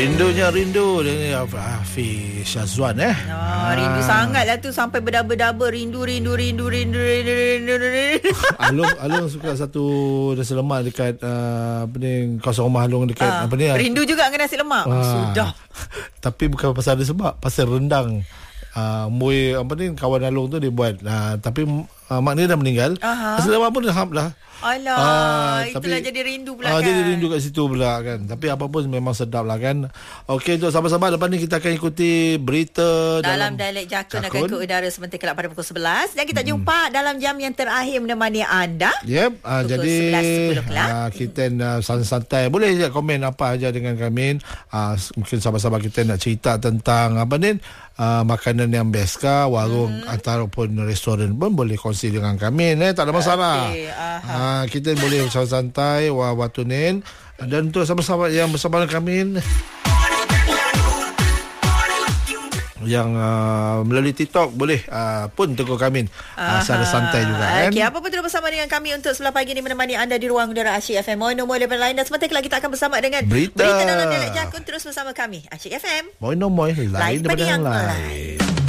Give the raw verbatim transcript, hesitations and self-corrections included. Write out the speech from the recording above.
Rindunya rindu dengan Hafiz Syazwan eh. Oh, rindu sangat lah tu sampai berdaba-daba rindu rindu rindu rindu rindu rindu. rindu. Alung Alung suka satu nasi lemak dekat uh, apa ni kawasan rumah Alung dekat uh, apa ni. Rindu juga dengan nasi lemak. Uh, Sudah. Tapi bukan pasal ada sebab, pasal rendang. Uh, Mui apa ni kawan Alung tu dia buat. Uh, tapi uh, mak dia dah meninggal. Uh-huh. Nasi lemak pun dah hap dah. Alah, ah, itulah tapi, jadi rindu pula ah, kan. Jadi rindu kat situ pula kan. Tapi apa pun memang sedap lah kan. Okey, untuk sahabat-sahabat, lepas ni kita akan ikuti berita dalam, dalam dialek Jakun, akan ikut udara sebentar kelak pada pukul sebelas. Dan kita hmm. jumpa dalam jam yang terakhir menemani anda. Yep, ah, jadi ah, kita uh, santai-santai. Boleh je komen apa aja dengan kami. ah, Mungkin sahabat-sahabat kita nak cerita tentang apa ni, Uh, makanan yang best kah, warung hmm. ataupun restoran pun boleh kongsi dengan kami eh? Tak ada masalah. Okay, uh, kita boleh santai waktu ni. Dan untuk sahabat-sahabat yang bersama dengan kami yang uh, melalui TikTok, boleh uh, pun tegur kami uh, secara santai juga kan. Okey, apa pun terus bersama dengan kami untuk sebelah pagi ni menemani anda di ruang udara Asyik F M. Moi nombor level lain dan sebentar lagi kita akan bersama dengan berita, berita dalam dialek Jakun. Terus bersama kami Asyik F M. Moi nombor lain daripada yang lain.